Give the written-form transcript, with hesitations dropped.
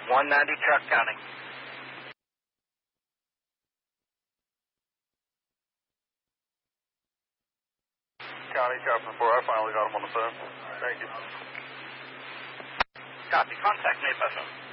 190 truck counting. County, Chopper 4, I finally got him on the phone. Thank you. Copy, contact me by phone.